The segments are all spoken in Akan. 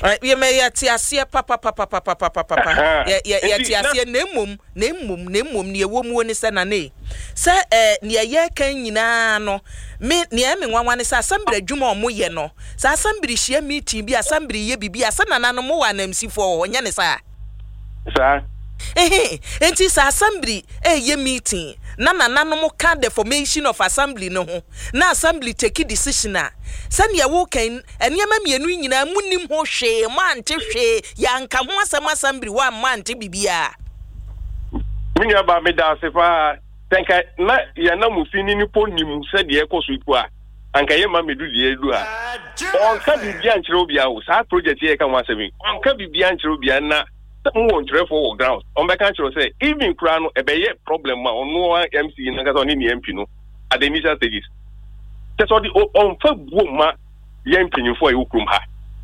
Ye me ya ti ase papa. Ya ti ase na mmom ne ewo mu oni se na ne. Se ne ye kan nyina no me ne me nwanwa ne se asambra dwuma omo ye no. Se asambri hia meeting bi asambri ye bibi asa nana no mo wa namsifo onya ne sa. Sa. Enti sa assembly ye meeting na mo ka the formation of assembly no ho na assembly take decision a sane ya wo kan enema mienu nyina munim ho hwe mante hwe ya nka ho asem assembly wa mante bibia minya ba me da se fa tenka na ya na musini ni ponim se de ekoso iku a anka ye ma medu de edu a on ka bibia nkyere obia wo sa project ye ka ho asem on ka bibia nkyere obia na won't try for ground. On the country say even crown a be problem ma on MC in the MP no at the initial stages. That's all the on for woman yamping for you ha.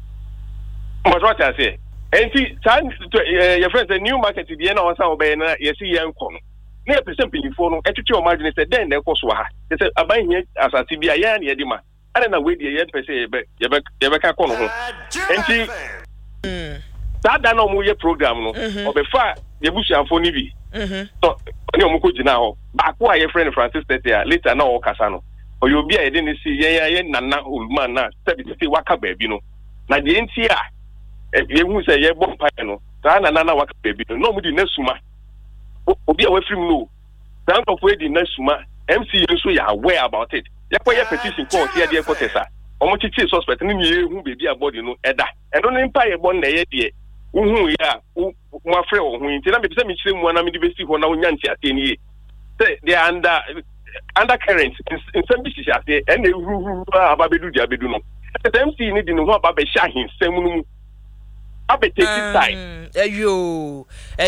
But what I say, and see, your friends the new market the end of some bay na you see young con. Near percent for no attitude margin said then there was wa. They said I buy here as a TBI yan yedima. I don't know where the yet per se you back on home. And see that no mu ye program no obefa ye busuafo ni bi so oni omuko gina ho ba ko aye friend Francis Tetia later na o kasa no oyo bi a ye ni si ye nana ulman na sebiti waka ba bi no na de enti a ye hu se ye bom pa no ta nana waka ba bi no mu di nasuma obi a we film no dan of we di nasuma MC so ya aware about it ye ko ye petition court ye de ko tesa omo chichi suspect ni ye hu bebi abodi no eda eno ni mpa ye bon na ye de ya my friend who in Tina because I'm one of the best who now Yanti at 10 years. They are undercurrents in some pieces and they Babedu Jabeduno. At the MC needing to know Babe Shahin, Semun Abe take his time. Ayo,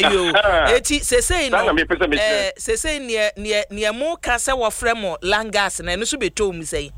say near more Casa or Fremo, Langas, and I should be told me say.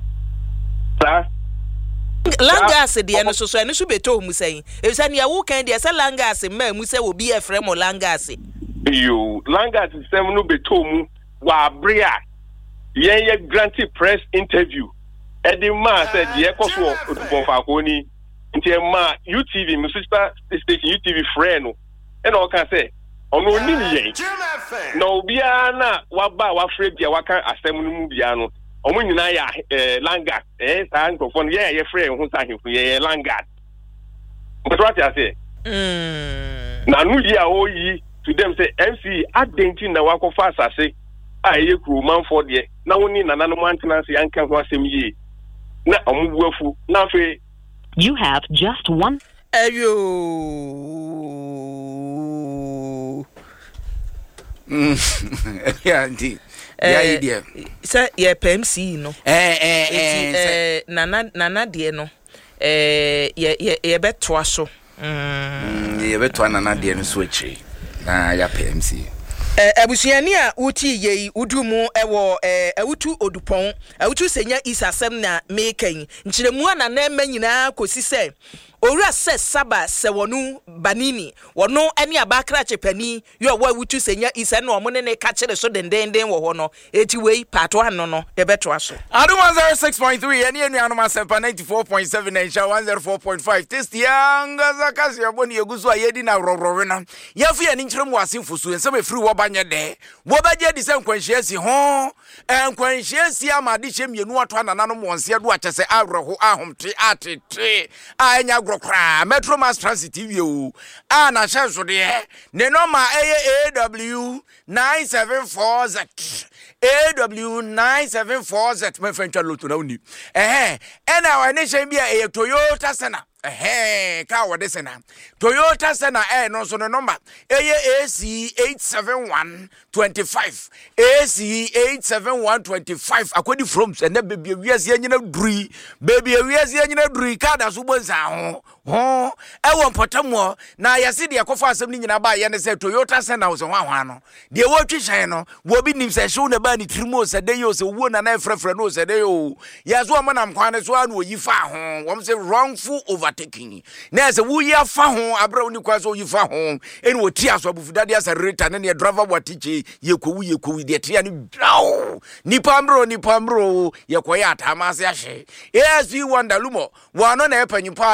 Langas de no so no so beto mu say e say ne wo kan de say langas ma mu say obi e frem o langas yo langas sem no beto mu wa brea ye granted press interview e de ma say de ekoso odubon fa ko ni nti ma UTV mu sister station UTV friend no e no kan say ono ni yen na obi ana wa ba wa frɛ bia wa kan asem no mu bia no omo nyina ya Langard sa microphone ye friend hu sa himfu ye Langard but what I say na nu dia o yi to them say MC adenti na wakofa asase a ye kru man for de na woni nana no maintenance yanka ho asem yi na omo buafu na fe you have just one ayo yeah indeed idea say ye PMC no nana de no ye beto aso ye beto nana de no switch na ya PMC abusuani a uti ye udumu ewo awutu odupon awutu senya isasem na mekan nchiremu na na manyina kosi se owura se saba se wonu banini wono ani abakra chepani yo wa wutu senya isa na omone ne ka kire so dendenden wo ho no eti wei pato ano no de beto aso adu 106.3 ani anu asempa 94.7 na insha 104.5 test yanga zakasi aboni yeguzu ayedi na rororo na yafu ya ni nchiremu asimfusu ensem efiri wo banye de wo baje di se nkwanhyiasi ho nkwanhyiasi amade hyemienu ato anana mo onse do akyese awreho ahomte atete anya grokra Metro Mass Transit TV o na hyeso de ne normal AW 974Z AW974Z my friend Charlotte na uni ena wa ne hye bia Toyota Sena ka wo de Sena Toyota Sena no so no number AC87125 AC87125 akodi from na baby wiase anyina duri baby wiase anyina duri ka da so bonza ho ewo mpotamo na yase de yakofa asem ni nyina ba ye ne se Toyota Sena wo so hwa no de wo twihyan no wo bi nim se hwe na ba ni trimo se de yo se wo na na frefre no se de yo yazo amanam kwane so anu oyifa ho wo say wrongful overtaking na se wo ya fa ho abra oni kwa so oyifa ho eni wo ti aso abufudade asa reta ne driver watiche yekowu de tia ni braw ni pambro yekoya atamase ahye yes you wonder lumo wano na epanyipa